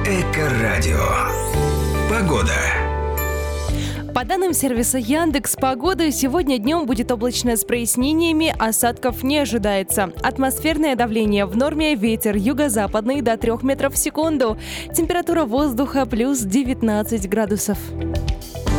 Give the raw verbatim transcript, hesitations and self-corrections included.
Эко-радио. Погода. По данным сервиса Яндекс.Погода, сегодня днем будет облачно с прояснениями, осадков не ожидается. Атмосферное давление в норме, ветер юго-западный до трёх метров в секунду. Температура воздуха плюс девятнадцать градусов.